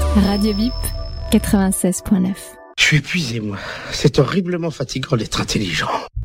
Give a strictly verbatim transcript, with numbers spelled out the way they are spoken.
Radio Bip, quatre-vingt-seize neuf. Je suis épuisé, moi. C'est horriblement fatigant d'être intelligent.